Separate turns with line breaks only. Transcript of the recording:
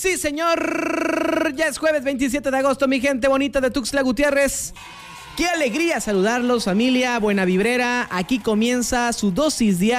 Sí, señor. Ya es jueves 27 de agosto, mi gente bonita de Tuxtla Gutiérrez. Qué alegría saludarlos, familia buena vibrera. Aquí comienza su dosis diaria